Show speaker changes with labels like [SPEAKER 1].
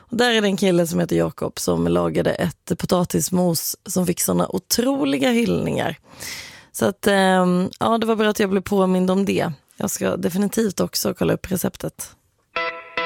[SPEAKER 1] Och där är det en kille som heter Jakob som lagade ett potatismos som fick såna otroliga hyllningar. Så att det var bra att jag blev påmind om det. Jag ska definitivt också kolla upp receptet.